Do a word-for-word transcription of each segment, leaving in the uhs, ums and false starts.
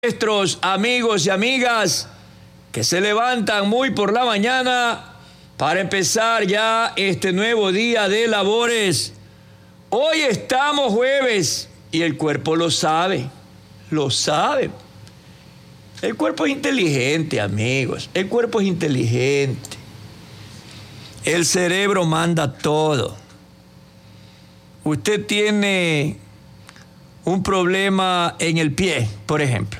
Nuestros amigos y amigas que se levantan muy por la mañana para empezar ya este nuevo día de labores. Hoy estamos jueves y el cuerpo lo sabe, lo sabe. El cuerpo es inteligente, amigos, el cuerpo es inteligente. El cerebro manda todo. Usted tiene un problema en el pie, por ejemplo.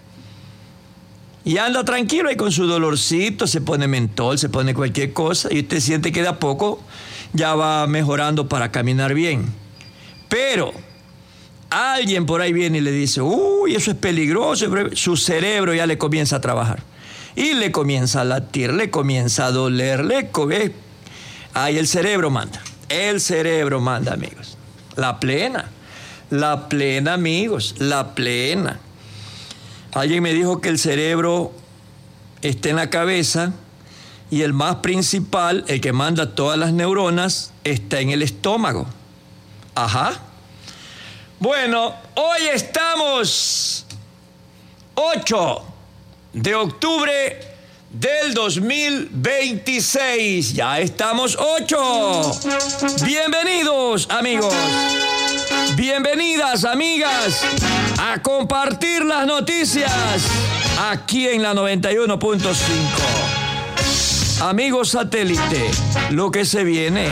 Y anda tranquilo ahí con su dolorcito, se pone mentol, se pone cualquier cosa y usted siente que de a poco ya va mejorando para caminar bien. Pero alguien por ahí viene y le dice, uy, eso es peligroso, su cerebro ya le comienza a trabajar. Y le comienza a latir, le comienza a doler, le comienza... Ahí el cerebro manda, el cerebro manda, amigos. La plena, la plena, amigos, la plena. Alguien me dijo que el cerebro está en la cabeza y el más principal, el que manda todas las neuronas, está en el estómago. Ajá. Bueno, hoy estamos ocho de octubre del dos mil veintiséis. Ya estamos ocho. Bienvenidos, amigos. Bienvenidas, amigas, a compartir las noticias aquí en la noventa y uno punto cinco. Amigos satélite, lo que se viene.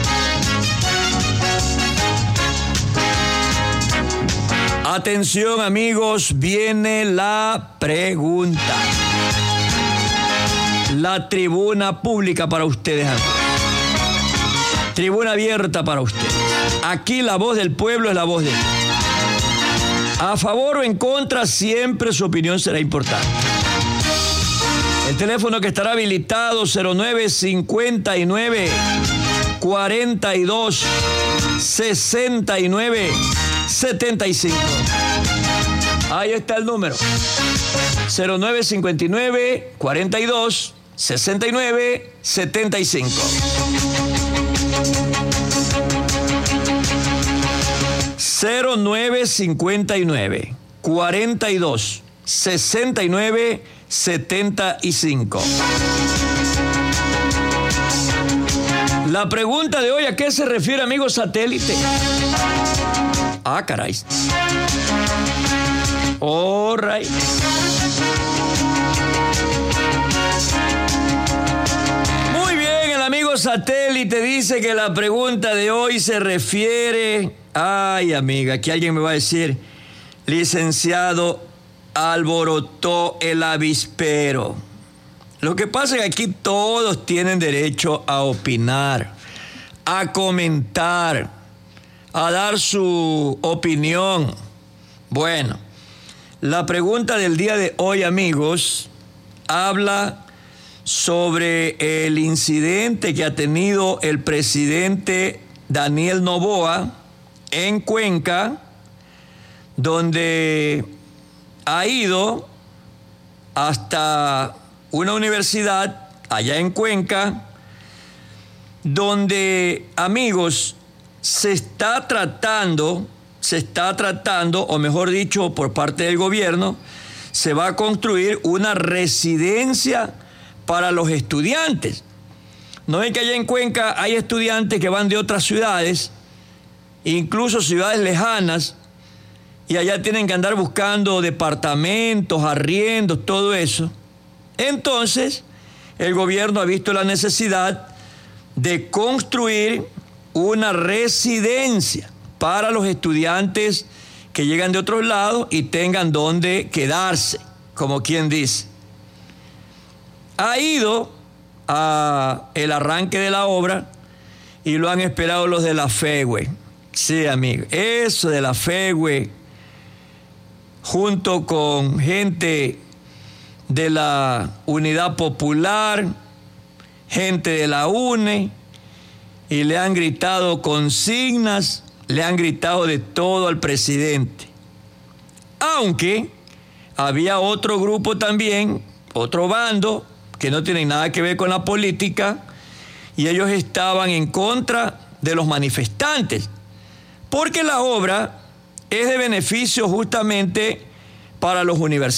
Atención, amigos, viene la pregunta. La tribuna pública para ustedes, amigos. Tribuna abierta para ustedes. Aquí la voz del pueblo es la voz de Dios. A favor o en contra, siempre su opinión será importante. El teléfono que estará habilitado, cero nueve cincuenta y nueve, cuarenta y dos, sesenta y nueve, setenta y cinco. Ahí está el número. cero nueve cincuenta y nueve, cuarenta y dos, sesenta y nueve, setenta y cinco. cero nueve cincuenta y nueve, cuarenta y dos, sesenta y nueve, setenta y cinco. La pregunta de hoy, ¿a qué se refiere, amigo satélite? Ah, caray. All right. Muy bien, el amigo satélite dice que la pregunta de hoy se refiere... Ay, amiga, aquí alguien me va a decir, licenciado, alborotó el avispero. Lo que pasa es que aquí todos tienen derecho a opinar, a comentar, a dar su opinión. Bueno, la pregunta del día de hoy, amigos, habla sobre el incidente que ha tenido el presidente Daniel Noboa en Cuenca, donde ha ido hasta una universidad allá en Cuenca, donde, amigos, se está tratando, se está tratando, o mejor dicho, por parte del gobierno, se va a construir una residencia para los estudiantes. ¿No ven que allá en Cuenca hay estudiantes que van de otras ciudades, incluso ciudades lejanas, y allá tienen que andar buscando departamentos, arriendos, todo eso? Entonces, el gobierno ha visto la necesidad de construir una residencia para los estudiantes que llegan de otros lados y tengan donde quedarse, como quien dice. Ha ido a el arranque de la obra y lo han esperado los de la FEWE. Sí, amigo, eso de la FEWE, junto con gente de la Unidad Popular, gente de la UNE, y le han gritado consignas, le han gritado de todo al presidente. Aunque había otro grupo también, otro bando, que no tienen nada que ver con la política, y ellos estaban en contra de los manifestantes, porque la obra es de beneficio justamente para los universitarios.